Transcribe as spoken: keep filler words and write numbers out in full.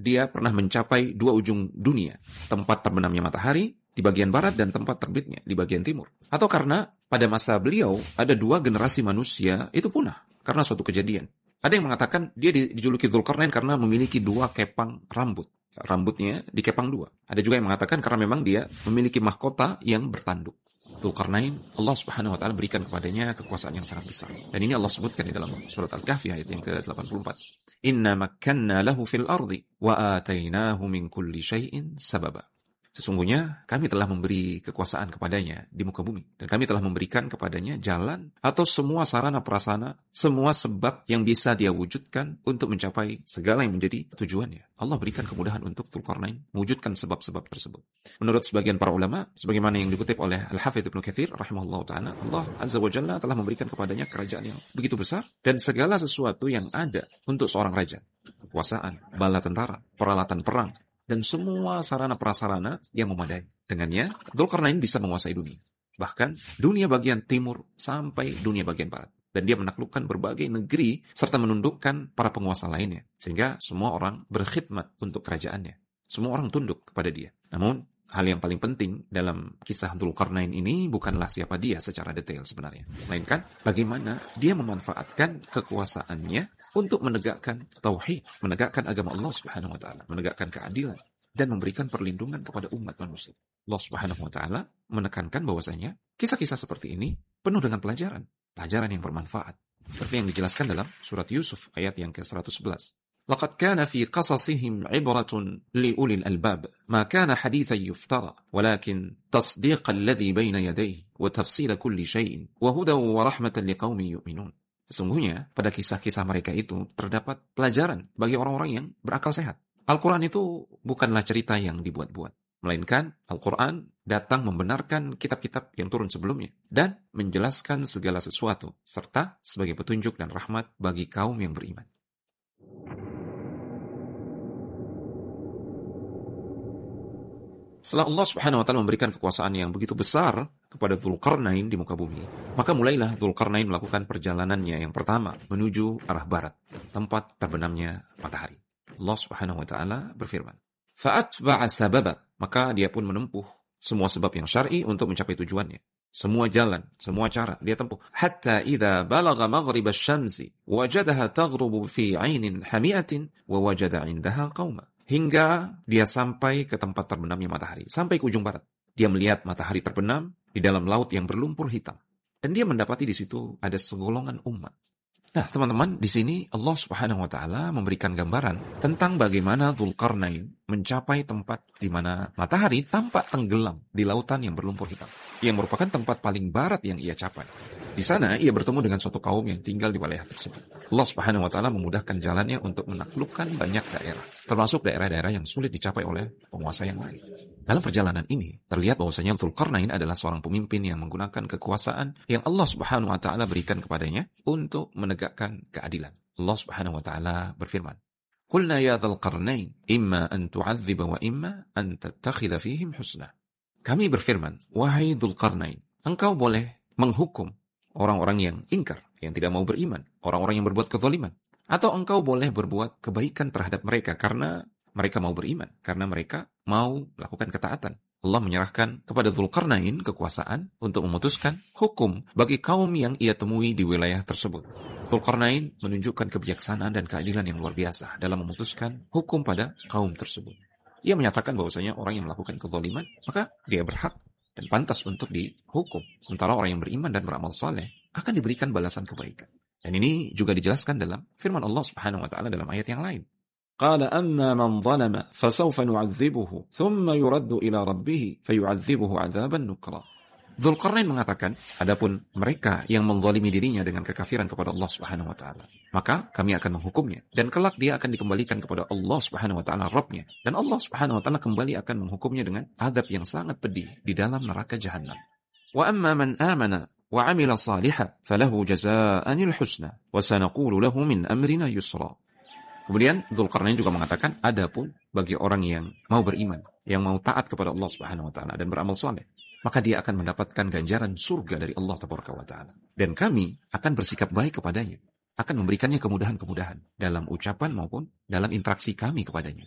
dia pernah mencapai dua ujung dunia, tempat terbenamnya matahari di bagian barat dan tempat terbitnya di bagian timur. Atau karena pada masa beliau ada dua generasi manusia itu punah karena suatu kejadian. Ada yang mengatakan dia dijuluki Dzulqarnain karena memiliki dua kepang rambut. Rambutnya dikepang dua. Ada juga yang mengatakan karena memang dia memiliki mahkota yang bertanduk. Dzulqarnain, Allah Subhanahu wa taala berikan kepadanya kekuasaan yang sangat besar. Dan ini Allah sebutkan di dalam surat Al-Kahfi ayat yang ke delapan puluh empat. Inna makkanna lahu fil ardi wa atainahu min kulli syai'in sababa. Sesungguhnya kami telah memberi kekuasaan kepadanya di muka bumi. Dan kami telah memberikan kepadanya jalan atau semua sarana prasarana, semua sebab yang bisa dia wujudkan untuk mencapai segala yang menjadi tujuannya. Allah berikan kemudahan untuk Dzulqarnain mewujudkan sebab-sebab tersebut. Menurut sebagian para ulama, sebagaimana yang dikutip oleh Al-Hafidz Ibnu Katsir rahimahullah ta'ala, Allah Azza wa Jalla telah memberikan kepadanya kerajaan yang begitu besar dan segala sesuatu yang ada untuk seorang raja. Kekuasaan, bala tentara, peralatan perang, dan semua sarana prasarana yang memadai. Dengannya, Dzulqarnain bisa menguasai dunia. Bahkan dunia bagian timur sampai dunia bagian barat. Dan dia menaklukkan berbagai negeri serta menundukkan para penguasa lainnya. Sehingga semua orang berkhidmat untuk kerajaannya. Semua orang tunduk kepada dia. Namun, hal yang paling penting dalam kisah Dzulqarnain ini bukanlah siapa dia secara detail sebenarnya. Melainkan bagaimana dia memanfaatkan kekuasaannya untuk menegakkan tauhid, menegakkan agama Allah Subhanahu wa taala, menegakkan keadilan dan memberikan perlindungan kepada umat manusia. Allah Subhanahu wa taala menekankan bahwasanya kisah-kisah seperti ini penuh dengan pelajaran, pelajaran yang bermanfaat. Seperti yang dijelaskan dalam surat Yusuf ayat yang ke seratus sebelas. Laqad kana fi qasasihim 'ibratun liulil albab, ma kana haditsan yuftara, walakin tasdiqal ladzi baina yadayhi wa tafsila kulli syai'in wa hudan wa rahmatan liqaumin yu'minun. Sesungguhnya, pada kisah-kisah mereka itu terdapat pelajaran bagi orang-orang yang berakal sehat. Al-Quran itu bukanlah cerita yang dibuat-buat. Melainkan, Al-Quran datang membenarkan kitab-kitab yang turun sebelumnya dan menjelaskan segala sesuatu, serta sebagai petunjuk dan rahmat bagi kaum yang beriman. Setelah Allah Subhanahu wa taala memberikan kekuasaan yang begitu besar kepada Dzulqarnain di muka bumi, maka mulailah Dzulqarnain melakukan perjalanannya yang pertama menuju arah barat, tempat terbenamnya matahari. Allah Subhanahu wa taala berfirman, "Fa'atba'a sababa," maka dia pun menempuh semua sebab yang syar'i untuk mencapai tujuannya. Semua jalan, semua cara dia tempuh. Hatta idza balagha maghrib asy-syamsi wajadaha taghrubu fi 'ainin hami'atin wa wajada 'indaha qauma. Hingga dia sampai ke tempat terbenamnya matahari, sampai ke ujung barat. Dia melihat matahari terbenam di dalam laut yang berlumpur hitam. Dan dia mendapati di situ ada segolongan umat. Nah, teman-teman, di sini Allah Subhanahu wa taala memberikan gambaran tentang bagaimana Dzulqarnain mencapai tempat di mana matahari tampak tenggelam di lautan yang berlumpur hitam, yang merupakan tempat paling barat yang ia capai. Di sana ia bertemu dengan suatu kaum yang tinggal di wilayah tersebut. Allah Subhanahu wa taala memudahkan jalannya untuk menaklukkan banyak daerah, termasuk daerah-daerah yang sulit dicapai oleh penguasa yang lain. Dalam perjalanan ini terlihat bahwasanya Dzulqarnain adalah seorang pemimpin yang menggunakan kekuasaan yang Allah Subhanahu wa taala berikan kepadanya untuk menegakkan keadilan. Allah Subhanahu wa taala berfirman, "Qulna ya Dzulqarnain, imma an tu'adziba wa imma an tattakhidha fihim husna." Kami berfirman, wahai Dzulqarnain, engkau boleh menghukum orang-orang yang ingkar, yang tidak mau beriman, orang-orang yang berbuat kezaliman. Atau engkau boleh berbuat kebaikan terhadap mereka karena mereka mau beriman, karena mereka mau melakukan ketaatan. Allah menyerahkan kepada Dzulqarnain kekuasaan untuk memutuskan hukum bagi kaum yang ia temui di wilayah tersebut. Dzulqarnain menunjukkan kebijaksanaan dan keadilan yang luar biasa dalam memutuskan hukum pada kaum tersebut. Ia menyatakan bahwasanya orang yang melakukan kezaliman, maka dia berhak dan pantas untuk dihukum. Sementara orang yang beriman dan beramal saleh akan diberikan balasan kebaikan. Dan ini juga dijelaskan dalam firman Allah Subhanahu wa taala dalam ayat yang lain. Qala amma man zalama fasawfa nu'adzibuhu thumma yuraddu ila rabbih fayu'adzibuhu 'adzaban nukra. Dzulqarnain mengatakan, adapun mereka yang menzalimi dirinya dengan kekafiran kepada Allah Subhanahu wa taala, maka kami akan menghukumnya dan kelak dia akan dikembalikan kepada Allah Subhanahu wa taala Rabbnya, dan Allah Subhanahu wa taala kembali akan menghukumnya dengan azab yang sangat pedih di dalam neraka jahanam. Wa amma man amana wa 'amila shalihan falahu jazaa'anil husna wa sanaqulu lahu min amrina yusra. Kemudian Dzulqarnain juga mengatakan, adapun bagi orang yang mau beriman, yang mau taat kepada Allah Subhanahu wa taala dan beramal saleh, maka dia akan mendapatkan ganjaran surga dari Allah Tabaraka wa Ta'ala. Dan kami akan bersikap baik kepadanya, akan memberikannya kemudahan-kemudahan dalam ucapan maupun dalam interaksi kami kepadanya.